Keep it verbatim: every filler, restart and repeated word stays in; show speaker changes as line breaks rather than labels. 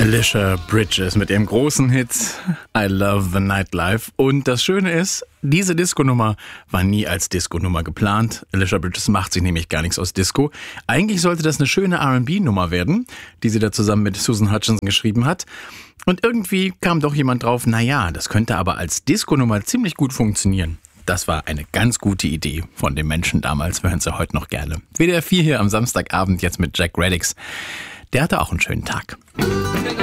Alicia Bridges mit ihrem großen Hit I Love the Nightlife. Und das Schöne ist, diese Disco-Nummer war nie als Disco-Nummer geplant. Alicia Bridges macht sich nämlich gar nichts aus Disco. Eigentlich sollte das eine schöne R and B-Nummer werden, die sie da zusammen mit Susan Hutchinson geschrieben hat. Und irgendwie kam doch jemand drauf, naja, das könnte aber als Disco-Nummer ziemlich gut funktionieren. Das war eine ganz gute Idee von den Menschen damals. Wir hören sie heute noch gerne. W D R vier hier am Samstagabend jetzt mit Jack Reddix. Der hatte auch einen schönen Tag.